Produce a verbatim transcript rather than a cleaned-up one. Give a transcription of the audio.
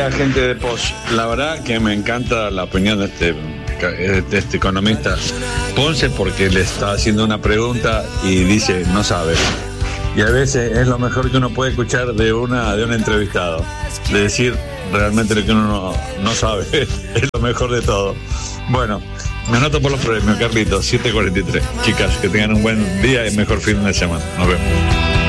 día, gente de Posh. La verdad que me encanta la opinión de este, de este economista Ponce, porque le está haciendo una pregunta y dice no sabe. Y a veces es lo mejor que uno puede escuchar de una de un entrevistado, de decir realmente lo que uno no, no sabe. Es lo mejor de todo. Bueno, me anoto por los premios, Carlitos, siete cuarenta y tres. Chicas, que tengan un buen día y mejor fin de semana. Nos vemos.